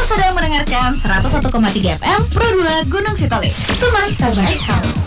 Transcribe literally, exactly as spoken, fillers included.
sedang mendengarkan seratus satu koma tiga F M Pro dua Gunung Sitoli. Teman terbaik kamu.